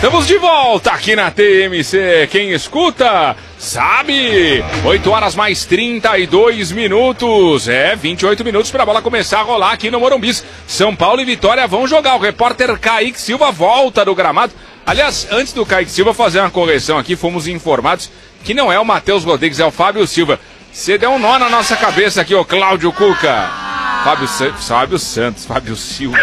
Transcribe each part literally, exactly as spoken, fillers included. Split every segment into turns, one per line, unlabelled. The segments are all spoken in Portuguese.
Estamos de volta aqui na T M C. Quem escuta, sabe. oito horas mais trinta e dois minutos. É, vinte e oito minutos para a bola começar a rolar aqui no Morumbi. São Paulo e Vitória vão jogar. O repórter Kaique Silva volta do gramado. Aliás, antes do Kaique Silva fazer uma correção aqui, fomos informados que não é o Matheus Rodrigues, é o Fábio Silva. Você deu um nó na nossa cabeça aqui, ô Cláudio Cuca. Fábio, Sa- Fábio Santos, Fábio Silva.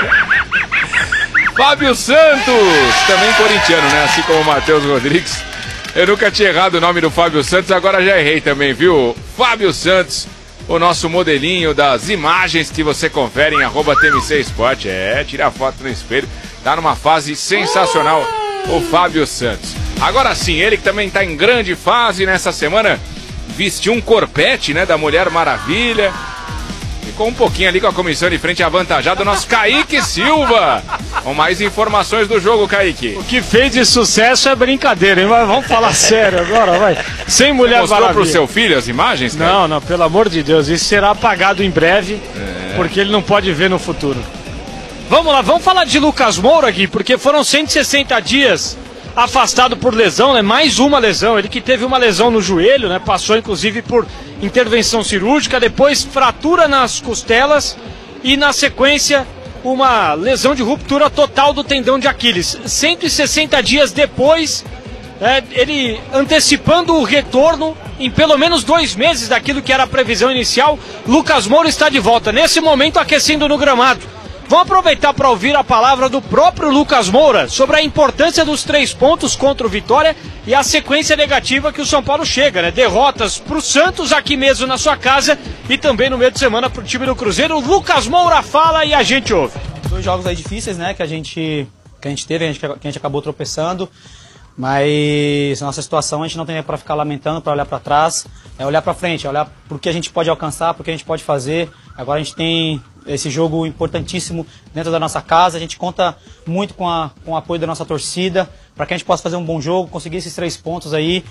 Fábio Santos, também corintiano, né? Assim como o Matheus Rodrigues. Eu nunca tinha errado o nome do Fábio Santos, agora já errei também, viu? Fábio Santos, o nosso modelinho das imagens que você confere em arroba T M C Esporte. É, tira a foto no espelho. Tá numa fase sensacional o Fábio Santos. Agora sim, ele que também tá em grande fase nessa semana, vestiu um corpete, né, da Mulher Maravilha. Ficou um pouquinho ali com a comissão de frente avantajada, o nosso Kaique Silva. Com mais informações do jogo, Kaique.
O que fez de sucesso é brincadeira, hein? Mas vamos falar sério agora, vai. Sem Mulher
Mostrou
Maravilha.
pro seu filho as imagens, cara?
Não, não, pelo amor de Deus. Isso será apagado em breve,
É.
porque ele não pode ver no futuro. Vamos lá, vamos falar de Lucas Moura aqui, porque foram cento e sessenta dias afastado por lesão, né? Mais uma lesão. Ele que teve uma lesão no joelho, né? Passou inclusive por intervenção cirúrgica, depois fratura nas costelas e na sequência uma lesão de ruptura total do tendão de Aquiles. cento e sessenta dias depois, é, ele antecipando o retorno em pelo menos dois meses daquilo que era a previsão inicial. Lucas Moura está de volta, nesse momento aquecendo no gramado. Vamos aproveitar para ouvir a palavra do próprio Lucas Moura sobre a importância dos três pontos contra o Vitória e a sequência negativa que o São Paulo chega, né? Derrotas para o Santos aqui mesmo na sua casa e também no meio de semana para o time do Cruzeiro. Lucas Moura fala e a gente ouve.
Dois jogos aí difíceis, né? Que a gente, que a gente teve, a gente, que a gente acabou tropeçando. Mas nossa situação a gente não tem para ficar lamentando, para olhar para trás, é olhar para frente, é olhar para o que a gente pode alcançar, para o que a gente pode fazer. Agora a gente tem esse jogo importantíssimo dentro da nossa casa, a gente conta muito com, a, com o apoio da nossa torcida, para que a gente possa fazer um bom jogo, conseguir esses três pontos aí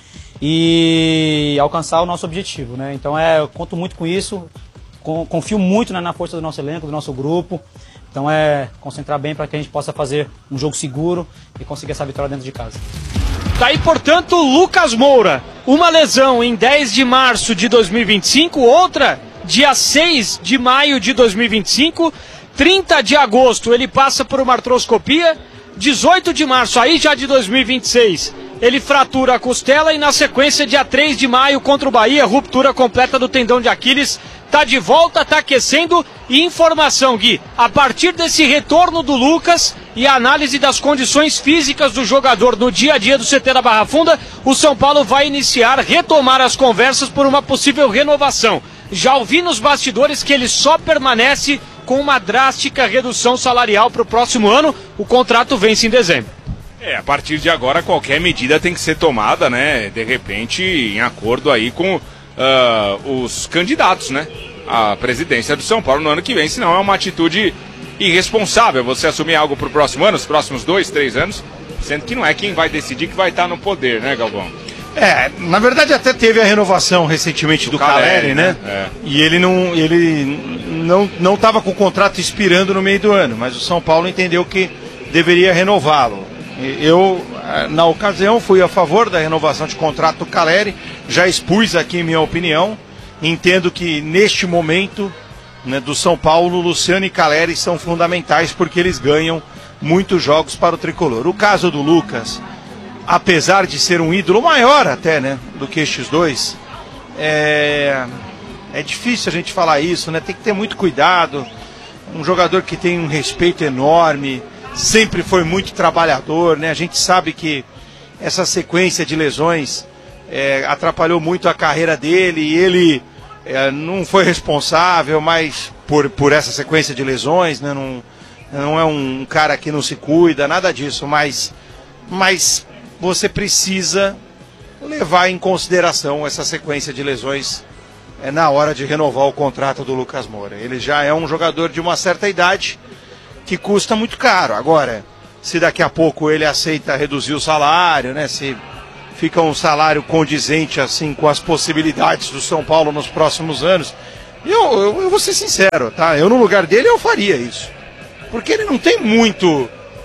e alcançar o nosso objetivo, né? Então é, eu conto muito com isso, confio muito, né, na força do nosso elenco, do nosso grupo. Então é concentrar bem para que a gente possa fazer um jogo seguro e conseguir essa vitória dentro de casa.
Tá aí, portanto, Lucas Moura. Uma lesão em dez de março de dois mil e vinte e cinco, outra dia seis de maio de dois mil e vinte e cinco, trinta de agosto ele passa por uma artroscopia, dezoito de março, aí já de dois mil e vinte e seis, ele fratura a costela e na sequência dia três de maio contra o Bahia, ruptura completa do tendão de Aquiles. Tá de volta, tá aquecendo. E informação, Gui, a partir desse retorno do Lucas e a análise das condições físicas do jogador no dia a dia do C T da Barra Funda, o São Paulo vai iniciar, retomar as conversas por uma possível renovação. Já ouvi nos bastidores que ele só permanece com uma drástica redução salarial para o próximo ano. O contrato vence em dezembro.
É, a partir de agora qualquer medida tem que ser tomada, né? De repente, em acordo aí com uh, os candidatos, né? A presidência do São Paulo no ano que vem, senão é uma atitude irresponsável você assumir algo para o próximo ano, os próximos dois, três anos, sendo que não é quem vai decidir que vai estar no poder, né, Galvão?
É, na verdade até teve a renovação recentemente do, do Caleri, né? É. E ele não ele não não estava com o contrato expirando no meio do ano, mas o São Paulo entendeu que deveria renová-lo. Eu, na ocasião, fui a favor da renovação de contrato do Caleri, já expus aqui minha opinião. Entendo que neste momento, né, do São Paulo, Luciano e Caleri são fundamentais porque eles ganham muitos jogos para o tricolor. O caso do Lucas, apesar de ser um ídolo maior até, né, do que estes dois, é, é difícil a gente falar isso, né? Tem que ter muito cuidado. Um jogador que tem um respeito enorme, sempre foi muito trabalhador, né? A gente sabe que essa sequência de lesões é, atrapalhou muito a carreira dele e ele é, não foi responsável mais por, por essa sequência de lesões, né? Não, não é um cara que não se cuida, nada disso, mas, mas você precisa levar em consideração essa sequência de lesões é, na hora de renovar o contrato do Lucas Moura. Ele já é um jogador de uma certa idade que custa muito caro. Agora, se daqui a pouco ele aceita reduzir o salário, né? Se fica um salário condizente assim com as possibilidades do São Paulo nos próximos anos, eu, eu, eu vou ser sincero, tá? Eu no lugar dele eu faria isso. Porque ele não tem muito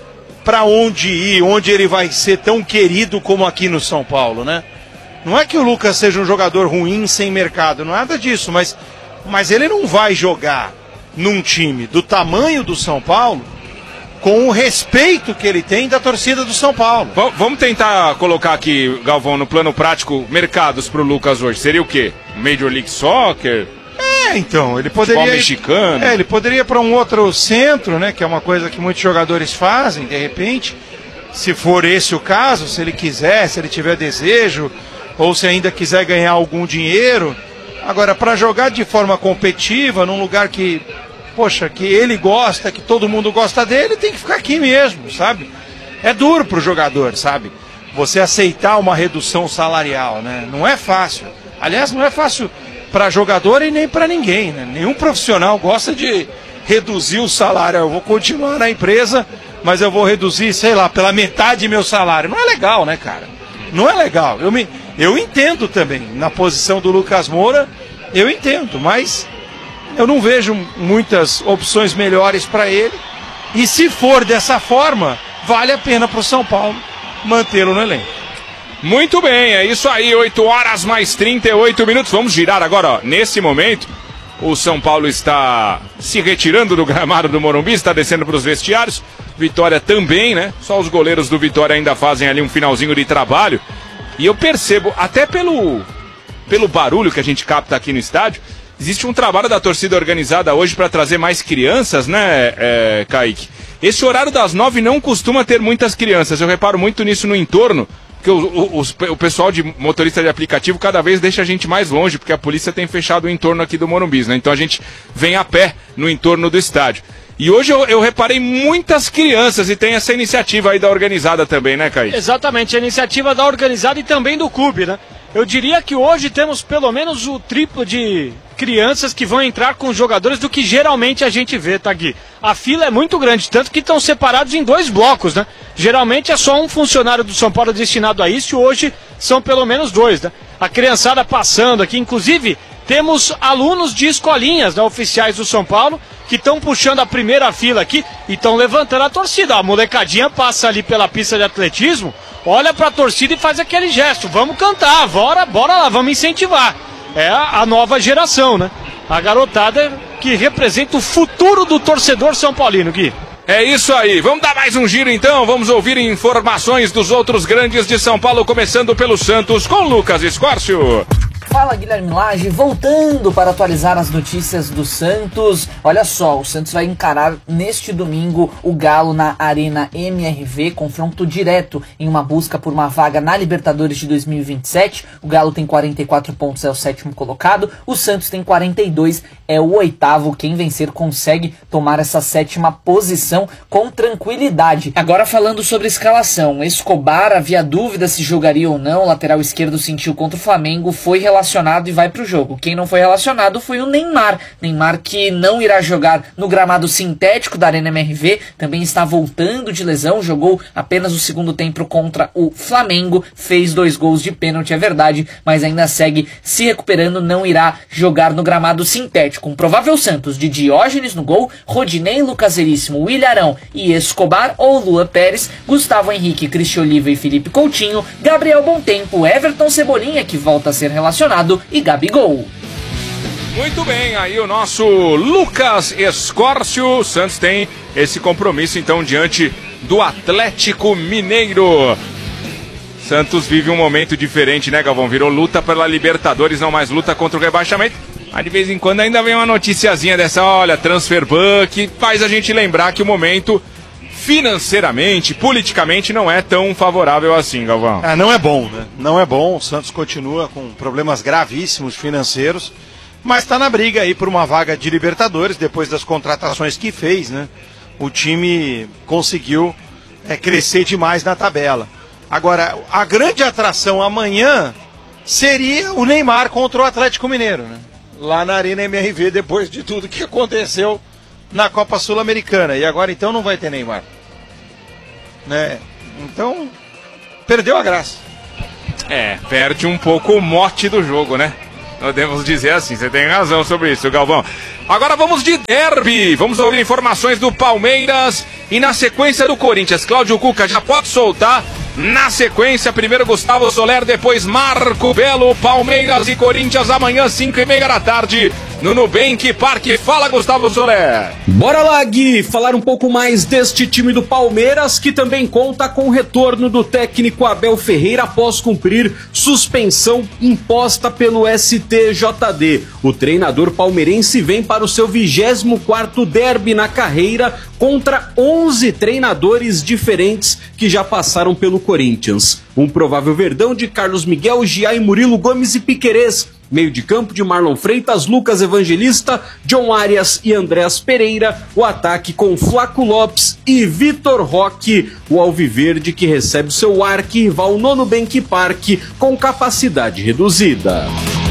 para onde ir, onde ele vai ser tão querido como aqui no São Paulo, né? Não é que o Lucas seja um jogador ruim sem mercado, nada disso, mas, mas ele não vai jogar num time do tamanho do São Paulo com o respeito que ele tem da torcida do São Paulo.
V- vamos tentar colocar aqui, Galvão, no plano prático, mercados pro Lucas hoje. Seria o quê? Major League Soccer?
É, então, ele poderia...
Futebol mexicano?
É, ele poderia ir para um outro centro, né, que é uma coisa que muitos jogadores fazem, de repente, se for esse o caso, se ele quiser, se ele tiver desejo, ou se ainda quiser ganhar algum dinheiro. Agora, para jogar de forma competitiva, num lugar que, poxa, que ele gosta, que todo mundo gosta dele, tem que ficar aqui mesmo, sabe? É duro pro jogador, sabe? Você aceitar uma redução salarial, né? Não é fácil. Aliás, não é fácil para jogador e nem para ninguém, né? Nenhum profissional gosta de reduzir o salário. Eu vou continuar na empresa, mas eu vou reduzir, sei lá, pela metade meu salário. Não é legal, né, cara? Não é legal. Eu, me, eu entendo também, na posição do Lucas Moura, eu entendo, mas eu não vejo muitas opções melhores para ele. E se for dessa forma, vale a pena para o São Paulo mantê-lo no elenco.
Muito bem, é isso aí, oito horas mais trinta e oito minutos. Vamos girar agora, ó. Nesse momento, o São Paulo está se retirando do gramado do Morumbi, está descendo para os vestiários. Vitória também, né? Só os goleiros do Vitória ainda fazem ali um finalzinho de trabalho. E eu percebo, até pelo, pelo barulho que a gente capta aqui no estádio, existe um trabalho da torcida organizada hoje para trazer mais crianças, né, é, Kaique? Esse horário das nove não costuma ter muitas crianças. Eu reparo muito nisso no entorno, porque o, o, o, o pessoal de motorista de aplicativo cada vez deixa a gente mais longe, porque a polícia tem fechado o entorno aqui do Morumbi, né? Então a gente vem a pé no entorno do estádio. E hoje eu, eu reparei muitas crianças e tem essa iniciativa aí da organizada também, né, Kaique?
Exatamente, a iniciativa da organizada e também do clube, né? Eu diria que hoje temos pelo menos o triplo de crianças que vão entrar com os jogadores do que geralmente a gente vê, tá, Gui? A fila é muito grande, tanto que estão separados em dois blocos, né? Geralmente é só um funcionário do São Paulo destinado a isso, e hoje são pelo menos dois, né? A criançada passando aqui, inclusive temos alunos de escolinhas, né, oficiais do São Paulo, que estão puxando a primeira fila aqui e estão levantando a torcida. A molecadinha passa ali pela pista de atletismo, olha pra torcida e faz aquele gesto. Vamos cantar, bora, bora lá, vamos incentivar. É a, a nova geração, né? A garotada que representa o futuro do torcedor são paulino, Gui.
É isso aí, vamos dar mais um giro então, vamos ouvir informações dos outros grandes de São Paulo, começando pelo Santos com Lucas Escórcio.
Fala, Guilherme Lage, voltando para atualizar as notícias do Santos. Olha só, o Santos vai encarar neste domingo o Galo na Arena M R V, confronto direto em uma busca por uma vaga na Libertadores de dois mil e vinte e sete. O Galo tem quarenta e quatro pontos, é o sétimo colocado. O Santos tem quarenta e dois, é o oitavo. Quem vencer consegue tomar essa sétima posição com tranquilidade. Agora falando sobre escalação, Escobar, havia dúvida se jogaria ou não. O lateral esquerdo sentiu contra o Flamengo, foi relacionado e vai pro jogo. Quem não foi relacionado foi o Neymar. Neymar, que não irá jogar no gramado sintético da Arena M R V, também está voltando de lesão, jogou apenas o segundo tempo contra o Flamengo, fez dois gols de pênalti, é verdade, mas ainda segue se recuperando, não irá jogar no gramado sintético. Um provável Santos de Diógenes no gol, Rodinei, Lucas Veríssimo, Williarão e Escobar ou Lua Pérez, Gustavo Henrique, Cristian Oliva e Felipe Coutinho, Gabriel Bontempo, Everton Cebolinha, que volta a ser relacionado, e Gabigol.
Muito bem, aí o nosso Lucas Escórcio. O Santos tem esse compromisso então diante do Atlético Mineiro. Santos vive um momento diferente, né, Galvão? Virou luta pela Libertadores, não mais luta contra o rebaixamento. Mas de vez em quando ainda vem uma noticiazinha dessa, olha, Transferban, que faz a gente lembrar que o momento financeiramente, politicamente, não é tão favorável assim, Galvão.
Ah, não é bom, né? Não é bom. O Santos continua com problemas gravíssimos financeiros, mas está na briga aí por uma vaga de Libertadores, depois das contratações que fez, né? O time conseguiu é, crescer demais na tabela. Agora, a grande atração amanhã seria o Neymar contra o Atlético Mineiro, né? Lá na Arena M R V, depois de tudo que aconteceu na Copa Sul-Americana. E agora então não vai ter Neymar, né? Então perdeu a graça.
É, perde um pouco o mote do jogo, né? Podemos dizer assim, você tem razão sobre isso, Galvão. Agora vamos de derby, vamos ouvir informações do Palmeiras E na sequência do Corinthians, Cláudio Cuca já pode soltar. Na sequência, primeiro Gustavo Soler, depois Marco Belo, Palmeiras e Corinthians, amanhã, cinco e meia da tarde, no Nubank Parque. Fala, Gustavo Soler.
Bora lá, Gui, falar um pouco mais deste time do Palmeiras, que também conta com o retorno do técnico Abel Ferreira após cumprir suspensão imposta pelo S T J D. O treinador palmeirense vem para o seu vigésimo quarto derby na carreira contra onze treinadores diferentes que já passaram pelo Corinthians. Um provável verdão de Carlos Miguel, Giai, Murilo Gomes e Piquerez. Meio de campo de Marlon Freitas, Lucas Evangelista, John Arias e Andréas Pereira. O ataque com Flaco Lopes e Vitor Roque. O alviverde que recebe seu arquirrival no Nubank Parque com capacidade reduzida.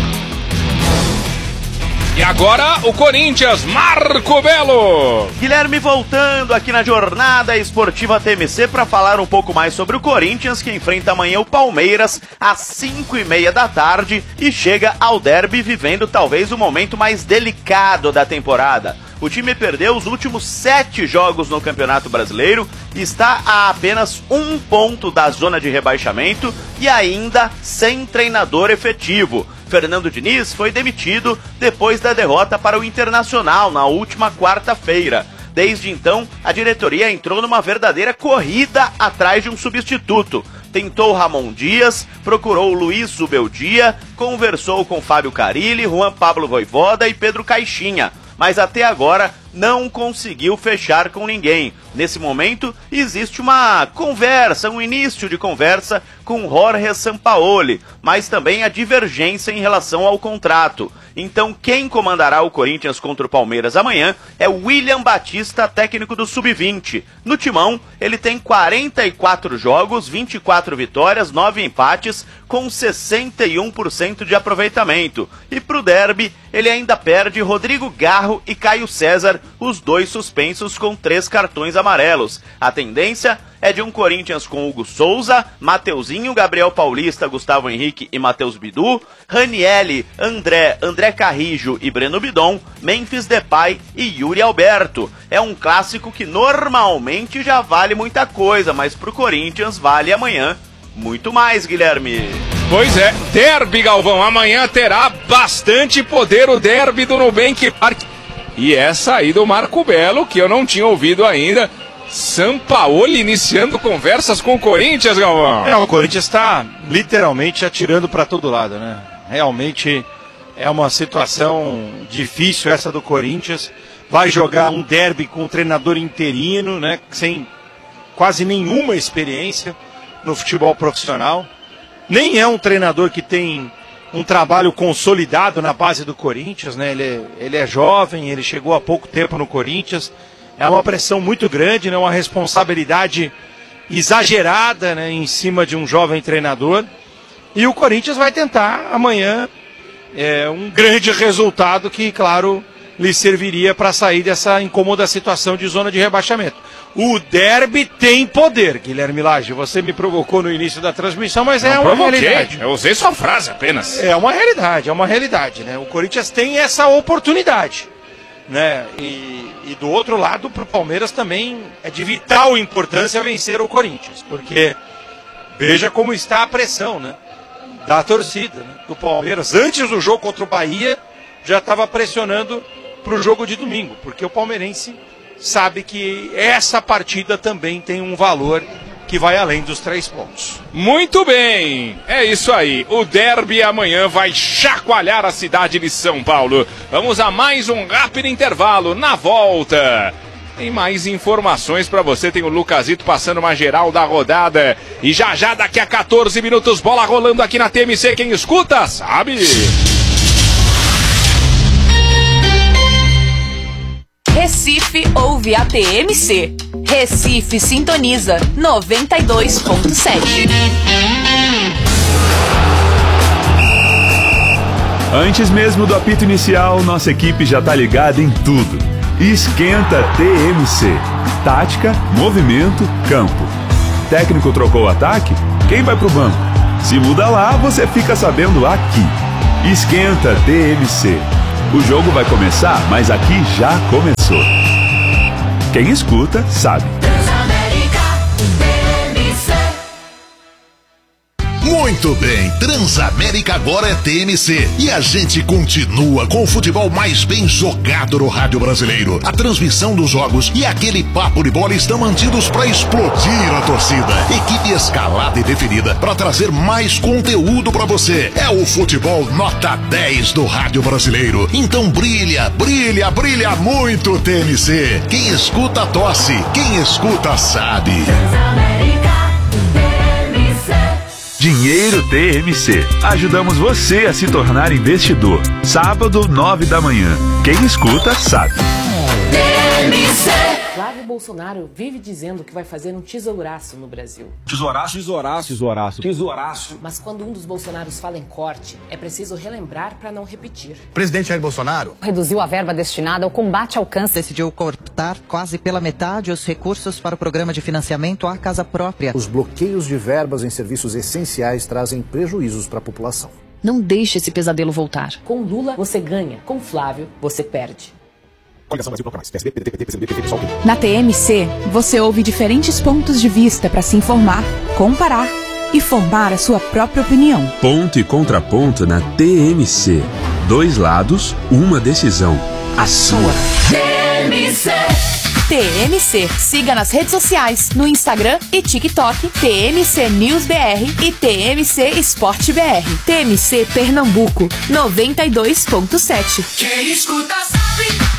E agora o Corinthians, Marco Belo.
Guilherme voltando aqui na Jornada Esportiva T M C para falar um pouco mais sobre o Corinthians, que enfrenta amanhã o Palmeiras às cinco e meia da tarde e chega ao derby vivendo talvez o momento mais delicado da temporada. O time perdeu os últimos sete jogos no Campeonato Brasileiro e está a apenas um ponto da zona de rebaixamento e ainda sem treinador efetivo. Fernando Diniz foi demitido depois da derrota para o Internacional na última quarta-feira. Desde então, a diretoria entrou numa verdadeira corrida atrás de um substituto. Tentou Ramon Dias, procurou Luiz Zubeldia, conversou com Fábio Carilli, Juan Pablo Voivoda e Pedro Caixinha, mas até agora não conseguiu fechar com ninguém. Nesse momento, existe uma conversa, um início de conversa com Jorge Sampaoli, mas também a divergência em relação ao contrato. Então, quem comandará o Corinthians contra o Palmeiras amanhã é o William Batista, técnico do sub vinte. No timão, ele tem quarenta e quatro jogos, vinte e quatro vitórias, nove empates, com sessenta e um por cento de aproveitamento. E pro derby, ele ainda perde Rodrigo Garro e Caio César, os dois suspensos com três cartões amarelos. A tendência é de um Corinthians com Hugo Souza, Mateuzinho, Gabriel Paulista, Gustavo Henrique e Matheus Bidu, Ranielli, André, André Carrijo e Breno Bidon, Memphis Depay e Yuri Alberto. É um clássico que normalmente já vale muita coisa, mas pro Corinthians vale amanhã muito mais, Guilherme.
Pois é, derby, Galvão. Amanhã terá bastante poder o derby do Nubank Parque. E essa aí do Marco Belo, que eu não tinha ouvido ainda. Sampaoli iniciando conversas com o Corinthians, Galvão.
É, o Corinthians está literalmente atirando para todo lado, né? Realmente é uma situação difícil essa do Corinthians. Vai jogar um derby com um treinador interino, né? Sem quase nenhuma experiência no futebol profissional. Nem é um treinador que tem um trabalho consolidado na base do Corinthians, né? Ele é, ele é jovem, ele chegou há pouco tempo no Corinthians. É uma pressão muito grande, né? Uma responsabilidade exagerada, né? Em cima de um jovem treinador. E o Corinthians vai tentar amanhã é, um grande resultado que, claro, lhe serviria para sair dessa incômoda situação de zona de rebaixamento. O derby tem poder, Guilherme Lage. Você me provocou no início da transmissão, mas
não
é uma
provoquei.
realidade.
Eu usei sua frase apenas.
É uma realidade, é uma realidade, né? O Corinthians tem essa oportunidade, né? E, e do outro lado, para o Palmeiras também é de vital importância vencer o Corinthians, porque veja como está a pressão, né? Da torcida, né? Do Palmeiras, antes do jogo contra o Bahia, já estava pressionando para o jogo de domingo, porque o palmeirense sabe que essa partida também tem um valor que vai além dos três pontos.
Muito bem, é isso aí. O derby amanhã vai chacoalhar a cidade de São Paulo. Vamos a mais um rápido intervalo. Na volta, tem mais informações para você. Tem o Lucasito passando uma geral da rodada. E já já, daqui a quatorze minutos, bola rolando aqui na T M C. Quem escuta, sabe?
Recife ouve a T M C. Recife sintoniza noventa e dois ponto sete.
Antes mesmo do apito inicial, nossa equipe já tá ligada em tudo. Esquenta T M C. Tática, movimento, campo. Técnico trocou o ataque? Quem vai pro banco? Se muda lá, você fica sabendo aqui. Esquenta T M C. O jogo vai começar, mas aqui já começou. Quem escuta, sabe.
Muito bem, Transamérica agora é T M C e a gente continua com o futebol mais bem jogado no rádio brasileiro. A transmissão dos jogos e aquele papo de bola estão mantidos para explodir a torcida. Equipe escalada e definida para trazer mais conteúdo para você. É o futebol nota dez do rádio brasileiro. Então brilha, brilha, brilha muito T M C. Quem escuta tosse, quem escuta sabe.
Dinheiro T M C. Ajudamos você a se tornar investidor. Sábado, nove da manhã. Quem escuta, sabe.
T M C. Flávio Bolsonaro vive dizendo que vai fazer um tesouraço no Brasil.
Tesouraço, tesouraço, tesouraço, tesouraço.
Mas quando um dos Bolsonaros fala em corte, é preciso relembrar para não repetir.
O presidente Jair Bolsonaro
reduziu a verba destinada ao combate ao câncer.
Decidiu cortar quase pela metade os recursos para o programa de financiamento à casa própria.
Os bloqueios de verbas em serviços essenciais trazem prejuízos para a população.
Não deixe esse pesadelo voltar.
Com Lula, você ganha. Com Flávio, você perde.
Na T M C, você ouve diferentes pontos de vista para se informar, comparar e formar a sua própria opinião.
Ponto e contraponto na T M C. Dois lados, uma decisão. A sua.
T M C. T M C. Siga nas redes sociais, no Instagram e TikTok, T M C News B R e T M C Esporte B R. T M C Pernambuco, noventa e dois ponto sete.
Quem escuta sabe.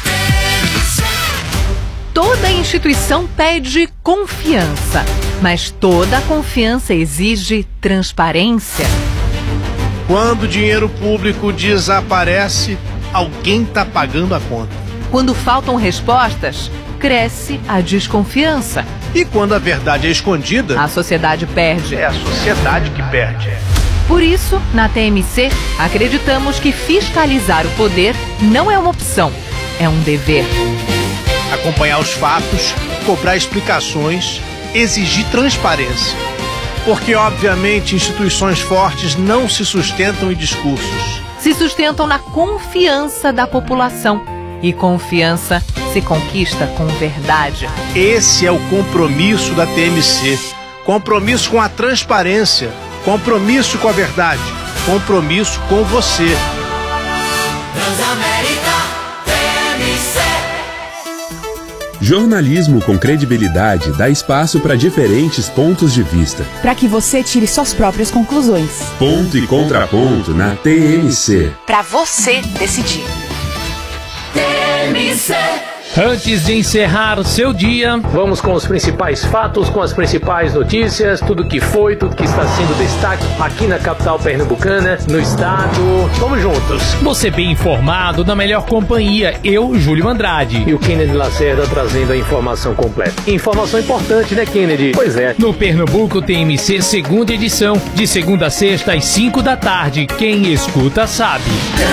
Toda instituição pede confiança, mas toda confiança exige transparência.
Quando o dinheiro público desaparece, alguém está pagando a conta.
Quando faltam respostas, cresce a desconfiança.
E quando a verdade é escondida,
a sociedade perde.
É a sociedade que perde.
Por isso, na T M C, acreditamos que fiscalizar o poder não é uma opção, é um dever.
Acompanhar os fatos, cobrar explicações, exigir transparência. Porque, obviamente, instituições fortes não se sustentam em discursos.
Se sustentam na confiança da população. E confiança se conquista com verdade.
Esse é o compromisso da T M C. Compromisso com a transparência. Compromisso com a verdade. Compromisso com você.
Transamérica T M C.
Jornalismo com credibilidade dá espaço para diferentes pontos de vista.
Para que você tire suas próprias conclusões.
Ponto e contraponto na T M C.
Para você decidir.
T M C.
Antes de encerrar o seu dia, vamos com os principais fatos, com as principais notícias, tudo que foi, tudo que está sendo destaque aqui na capital pernambucana, no estado. Vamos juntos. Você bem informado, na melhor companhia, eu, Júlio Andrade. E o Kennedy Lacerda trazendo a informação completa. Informação importante, né, Kennedy? Pois é. No Pernambuco T M C, segunda edição, de segunda a sexta às cinco da tarde. Quem escuta sabe.